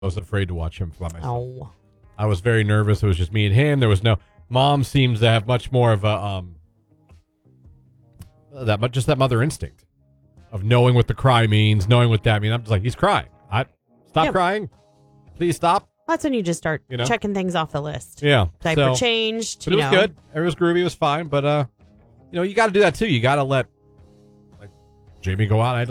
I was afraid to watch him by myself. Oh. I was very nervous. It was just me and him. There was no... Mom seems to have much more of a... that mother instinct of knowing what the cry means, knowing what that means. I'm just like, he's crying. Stop crying. Please stop. That's when you just start checking things off the list. Yeah. Diaper changed. But it was good. It was groovy. It was fine. But, you got to do that too. You got to let Jamie go out. I had to